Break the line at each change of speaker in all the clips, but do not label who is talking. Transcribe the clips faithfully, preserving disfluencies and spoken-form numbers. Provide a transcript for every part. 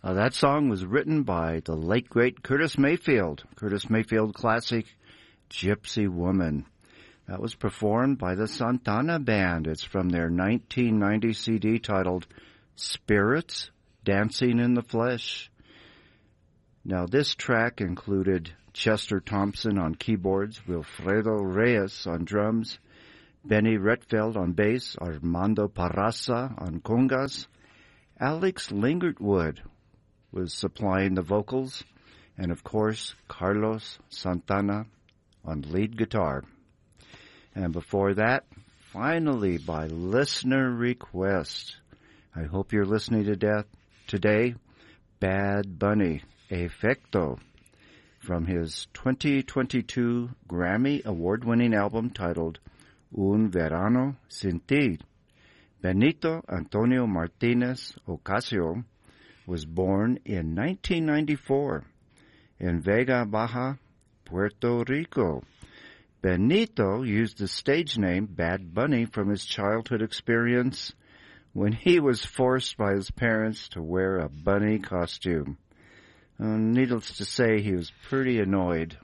Uh, that song was written by the late, great Curtis Mayfield. Curtis Mayfield classic, Gypsy Woman. That was performed by the Santana Band. It's from their nineteen ninety C D titled Spirits Dancing in the Flesh. Now, this track included Chester Thompson on keyboards, Wilfredo Reyes on drums, Benny Retfeld on bass, Armando Parrasa on congas, Alex Lingertwood was supplying the vocals, and of course, Carlos Santana on lead guitar. And before that, finally, by listener request, I hope you're listening to death today, Bad Bunny, Efecto, from his twenty twenty-two Grammy Award-winning album titled Un Verano Sin Ti. Benito Antonio Martinez Ocasio was born in nineteen ninety-four in Vega Baja, Puerto Rico. Benito used the stage name Bad Bunny from his childhood experience when he was forced by his parents to wear a bunny costume. Uh, needless to say, he was pretty annoyed.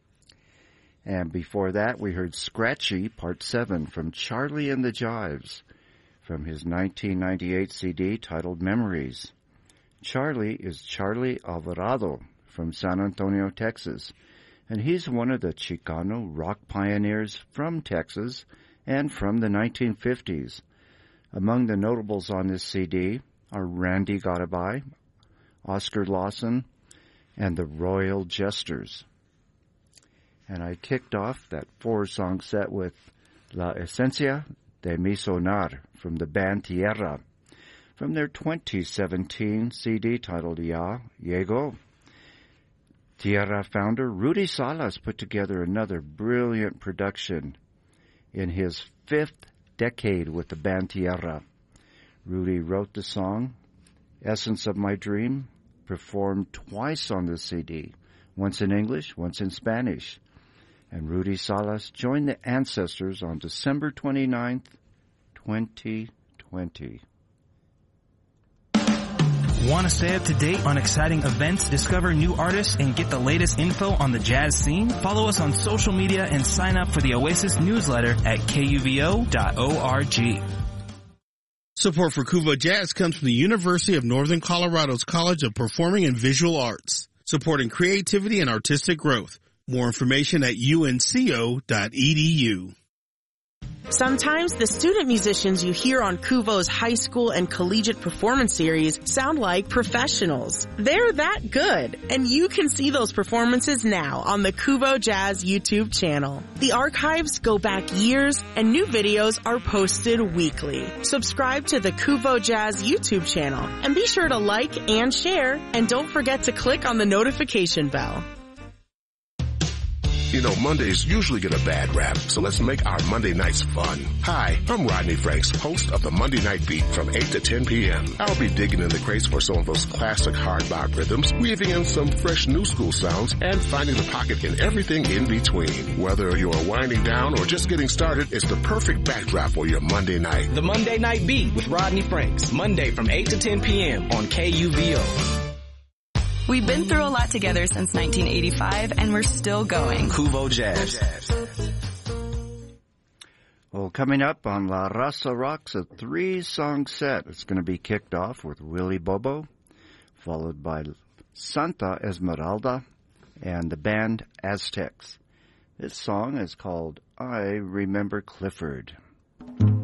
And before that, we heard Scratchy, Part seven, from Charlie and the Jives, from his nineteen ninety-eight C D titled Memories. Charlie is Charlie Alvarado from San Antonio, Texas, and he's one of the Chicano rock pioneers from Texas and from the nineteen fifties. Among the notables on this C D are Randy Garibay, Oscar Lawson, and the Royal Jesters. And I kicked off that four-song set with La Esencia de Mi Sonar from the band Tierra, from their twenty seventeen C D titled Ya Llegó. Tierra founder Rudy Salas put together another brilliant production in his fifth decade with the band Tierra. Rudy wrote the song, Essence of My Dream, performed twice on this C D, once in English, once in Spanish. And Rudy Salas joined the Ancestors on December twenty-ninth, twenty twenty.
Want to stay up to date on exciting events, discover new artists, and get the latest info on the jazz scene? Follow us on social media and sign up for the Oasis newsletter at K U V O dot org.
Support for Kuvo Jazz comes from the University of Northern Colorado's College of Performing and Visual Arts, supporting creativity and artistic growth. More information at U N C O dot E D U.
Sometimes the student musicians you hear on Kuvo's high school and collegiate performance series sound like professionals. They're that good, and you can see those performances now on the Kuvo Jazz YouTube channel. The archives go back years, and new videos are posted weekly. Subscribe to the Kuvo Jazz YouTube channel, and be sure to like and share, and don't forget to click on the notification bell.
You know, Mondays usually get a bad rap, so let's make our Monday nights fun. Hi, I'm Rodney Franks, host of the Monday Night Beat from eight to ten p.m. I'll be digging in the crates for some of those classic hard bop rhythms, weaving in some fresh new school sounds, and finding the pocket in everything in between. Whether you're winding down or just getting started, it's the perfect backdrop for your Monday night.
The Monday Night Beat with Rodney Franks, Monday from eight to ten p.m. on K U V O.
We've been through a lot together since nineteen eighty-five, and we're still going.
Kuvo Jazz.
Well, coming up on La Raza Rocks, a three-song set. It's going to be kicked off with Willie Bobo, followed by Santa Esmeralda, and the band Aztecs. This song is called I Remember Clifford.